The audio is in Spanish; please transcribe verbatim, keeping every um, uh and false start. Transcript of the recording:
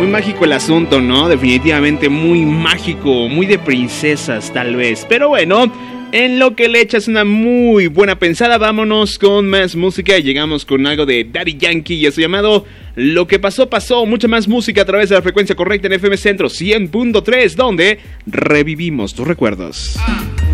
muy mágico el asunto, ¿no? Definitivamente muy mágico, muy de princesas tal vez. Pero bueno, en lo que le echas una muy buena pensada, vámonos con más música y llegamos con algo de Daddy Yankee y eso llamado Lo que pasó, pasó. Mucha más música a través de la frecuencia correcta en F M Centro cien punto tres, donde revivimos tus recuerdos. Ah.